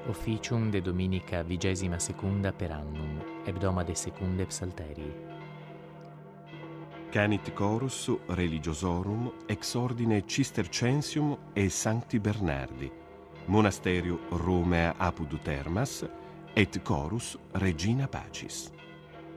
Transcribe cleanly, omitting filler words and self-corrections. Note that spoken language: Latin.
officium de dominica 22ª per annum, hebdoma de secunde psalterii. Canit chorus religiosorum ex ordine Cistercensium e Sancti Bernardi, monasterio Romea apud Termas, et chorus Regina Pacis.